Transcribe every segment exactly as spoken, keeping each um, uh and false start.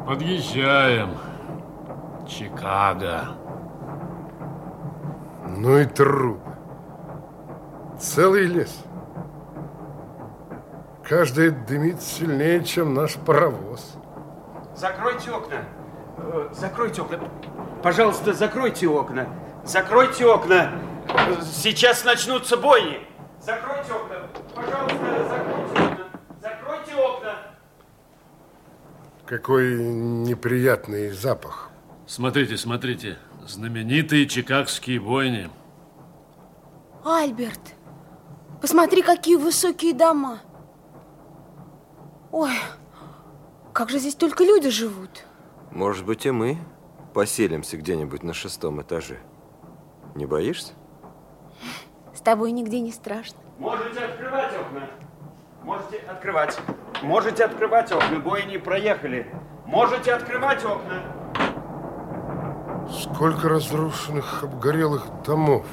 Подъезжаем. Чикаго. Ну и трубы. Целый лес. Каждый дымит сильнее, чем наш паровоз. Закройте окна. Закройте окна. Пожалуйста, закройте окна. Закройте окна. Сейчас начнутся бойни. Закройте окна. Пожалуйста, закройте окна. Закройте окна. Какой неприятный запах. Смотрите, смотрите. Знаменитые чикагские бойни. Альберт, посмотри, какие высокие дома. Ой, как же здесь только люди живут. Может быть, и мы поселимся где-нибудь на шестом этаже. Не боишься? С тобой нигде не страшно. Можете открывать окна. Можете открывать. Можете открывать окна. Бойни проехали. Можете открывать окна. Сколько разрушенных, обгорелых домов.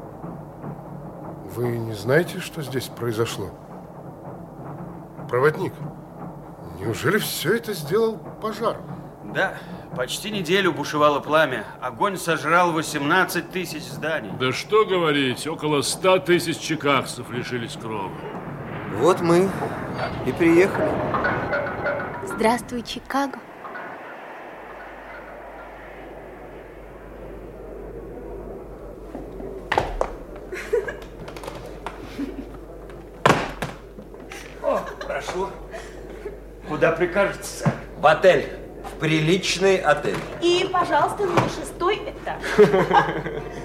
Вы не знаете, что здесь произошло? Проводник, неужели все это сделал пожар? Да, почти неделю бушевало пламя. Огонь сожрал восемнадцать тысяч зданий. Да что говорить, около ста тысяч чикагцев лишились крова. Вот мы и приехали. Здравствуй, Чикаго. О, прошу. Куда прикажете, сэр? В отель. В приличный отель. И, пожалуйста, на шестой этаж.